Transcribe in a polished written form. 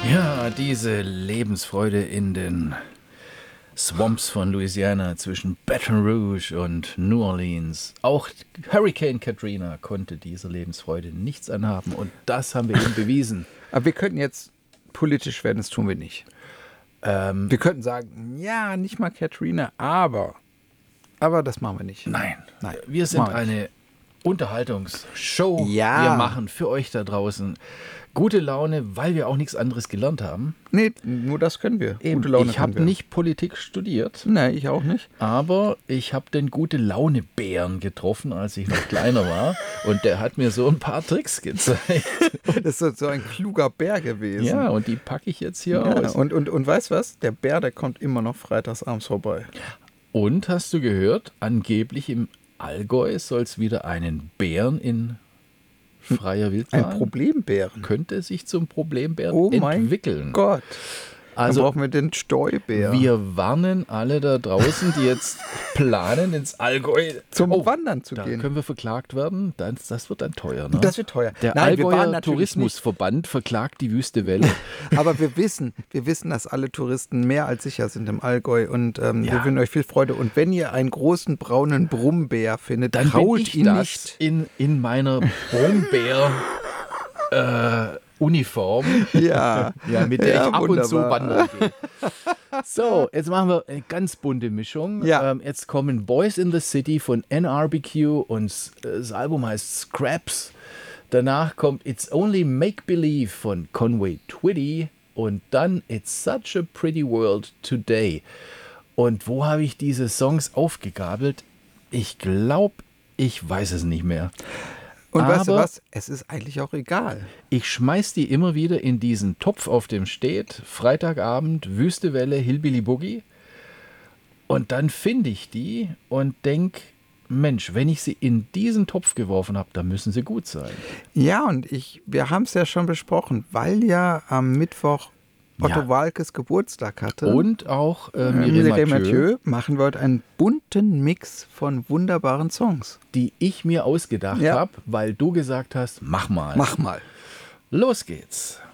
Ja, diese Lebensfreude in den Swamps von Louisiana zwischen Baton Rouge und New Orleans. Auch Hurricane Katrina konnte dieser Lebensfreude nichts anhaben und das haben wir ihm bewiesen. Aber wir könnten jetzt politisch werden, das tun wir nicht. Wir könnten sagen, ja, nicht mal Katrina, aber das machen wir nicht. Nein, Nein, wir sind machen wir eine Unterhaltungsshow. Ja. Wir machen für euch da draußen gute Laune, weil wir auch nichts anderes gelernt haben. Nee, nur das können wir. Eben, Gute Laune ich habe können wir. nicht Politik studiert, Nee, ich auch nicht. aber ich habe den Gute-Laune-Bären getroffen, als ich noch kleiner war. Und der hat mir so ein paar Tricks gezeigt. Das ist so ein kluger Bär gewesen. Ja, und die packe ich jetzt hier Ja, aus. und weißt du was? Der Bär, der kommt immer noch freitagsabends vorbei. Und hast du gehört, angeblich im Allgäu soll es wieder einen Bären in freier Wildbahn. Ein Problembären. Könnte sich zum Problembären Oh mein entwickeln. Gott. Also Dann brauchen wir den Stäubär. wir warnen alle da draußen, die jetzt planen, ins Allgäu Zum Wandern zu da gehen. können wir verklagt werden. Das wird dann teuer. Ne? Das wird teuer. Der Nein, wir waren Allgäuer natürlich Tourismusverband verklagt die Wüste Welle. Aber wir wissen, dass alle Touristen mehr als sicher sind im Allgäu und wir Ja. wünschen euch viel Freude. Und wenn ihr einen großen braunen Brummbär findet, Dann bin traut ich ihn das nicht. in meiner Brombeer Uniform, Ja, ja, mit der Ja, ich ab und zu wunderbar. wandern gehe. So, jetzt machen wir eine ganz bunte Mischung. Ja. Jetzt kommen Boys in the City von NRBQ und das Album heißt Scraps. Danach kommt It's Only Make Believe von Conway Twitty und dann It's Such a Pretty World Today. Und wo habe ich diese Songs aufgegabelt? Ich glaube, ich weiß es nicht mehr. Und weißt du Aber was? Es ist eigentlich auch egal. ich schmeiß die immer wieder in diesen Topf, auf dem steht Freitagabend, Wüste Welle, Hillbilly Boogie. Und dann finde ich die und denke, Mensch, wenn ich sie in diesen Topf geworfen habe, dann müssen sie gut sein. Ja, und wir haben es ja schon besprochen, weil ja am Mittwoch Otto Ja. Walkes Geburtstag hatte. Und auch Mireille Mireille Mathieu machen wir heute einen bunten Mix von wunderbaren Songs. die ich mir ausgedacht Ja. habe, weil du gesagt hast, mach mal. Mach mal. Los geht's.